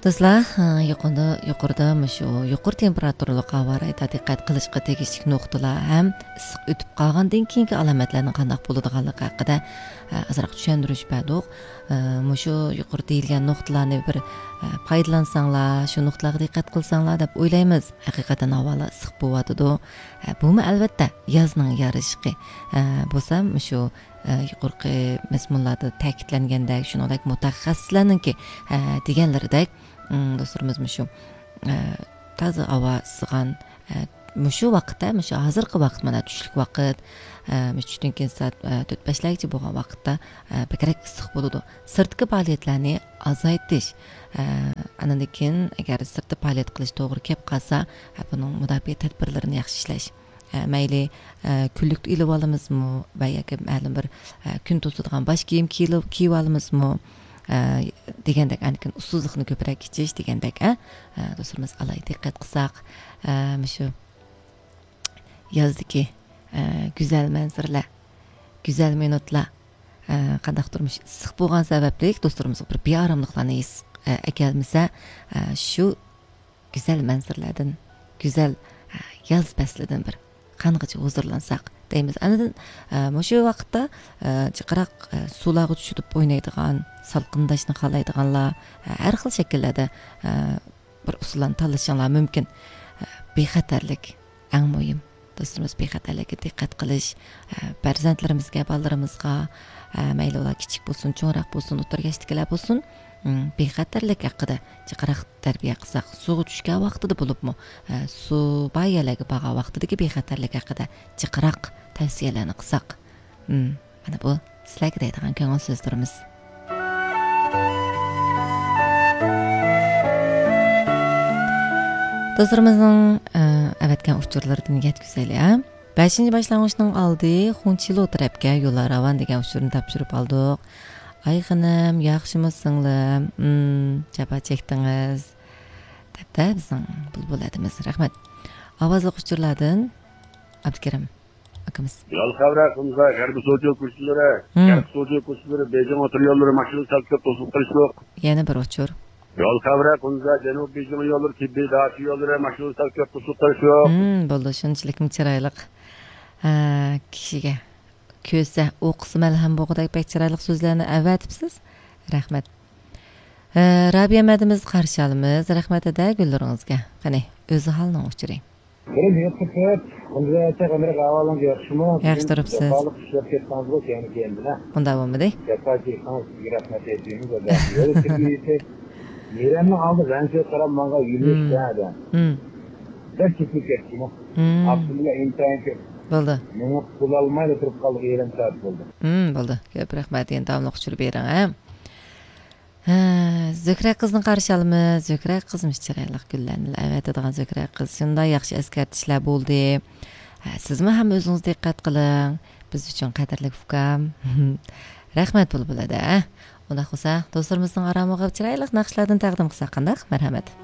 Do'stlar, yuqorida shu yuqori temperaturali havo rayida diqqat qilishga tegishli nuqtalar ham issiq o'tib qolgandan keyingi alomatlarning qanday bo'ladiganligi haqida azroq tushuntirish berdik. Shu yuqori deyilgan nuqtalarni bir foydalansanglar, shu nuqtalarga diqqat qilsanglar deb o'ylaymiz. Haqiqatan havolar issiq bo'lyotidi. Bumi albatta yozning yarishqi bo'lsa, shu yuqorqi mazmunlarda ta'kidlangandek, shuningdek mutaxassislarningki deganlaridek do'stlarimiz shu toza havo issigan shu vaqtda, shu hozirgi vaqt mana tushlik vaqt, tushdan keyin soat 4-5largacha bo'lgan vaqtda bakrak issiq bo'ladi. Sirtqi faoliyatlarni azaytish, andan keyin agar sirtda faoliyat qilish to'g'ri kelib qolsa, buning mudofaa tadbirlarini yaxshi ishlash. Mayli kunlikda ilib olamizmi va yoki ma'lum bir kun to'sadigan bosh kiyim kiyib olamizmi degandek, aniq ussizlikni ko'proq ichish degandek, do'stlarimiz alayda diqqat qilsak, shu yozdagi go'zal manzaralar, go'zal minutlar qanday turmush issiq bo'lgan sababli do'stlarimiz bir beoromliklarni his ekalmasa, shu go'zal manzaralardan, go'zal yoz faslidan bir qangacha huzurlansak deymiz. Anadan shu vaqtda chiqaroq suvlarga tushib o'ynaydigan, salqindashni xohlaydiganlar har xil shakllarda bir usullarni tanlashingiz mumkin. Bexatarlik eng muhim. Do'stlarimiz, bexatarlikka diqqat qilish, farzandlarimizga, bolalarimizga, mayli ular kichik bo'lsin, cho'nroq bo'lsin, o'rta yoshdagilar bo'lsin, bexatarlik haqida chiqaroq tarbiya qilsak, suvga tushgan vaqtida bo'libmi, suv bayalarga borgan vaqtidagi bexatarlik haqida chiqaroq tavsiyalarni qilsak, mana bu sizlarga deydigan ko'ngil so'zlarimiz. Do'stlarimizning avatgan uchurlaridan yetkazaylik. 5-boshlang'ichning oldi Xunchilo tarafga yo'llar ravan degan uchurni topshirib oldik. Ay xanım, yaxshimisiңlar? Japa chekdingiz. Debda bizning bulbuladimiz. Rahmat. Ovozli uchurlardan Abdukarim akamiz. Yol xabarimizni garbi so'zga kursilari, garbi so'zga kursilari, Beijing otoryolları mashina salkab to'sib qilish yo'q. Yana bir uchur. Yol xabarimizni Janub Beijing yo'llari, tibbiy dashi yo'llari mashina salkab to'sib qilish yo'q. Bo'ldi, shunchalik chiroyli. Kishiga ko'sa o'qisi malham bo'g'idagi pek chiroyli so'zlarni avatibsiz. Rahmat. Rabiya madimiz qarshi olamiz. Rahmat eda gullaringizga. Qani, o'zi holni o'chiring. Yaxshi turibsiz. Unda bo'lmadi. Yerenni aldı, ben şey taraf manga yürüyüşte adam. Ders çıkıp geçtim. Abdullah imtihan ki. Bo'ldi. Meni qo'lolmaydi turib qoldi, yerim soat bo'ldi. Bo'ldi. Ko'p rahmat, endi davomli uqtirib bering, Zukra qizni qarshi olamiz. Zukra qizimiz chiroyli gullarni avatadigan Zukra qiz. Shunday yaxshi eskartishlar bo'ldi. Sizmi ham o'zingiz diqqat qiling. Biz uchun qadrli ukam. Rahmat bo'ladi. Unda bo'lsa, do'stlarimizning aromiga chiroyli naqshlardan taqdim qilsak qanday? Marhamat.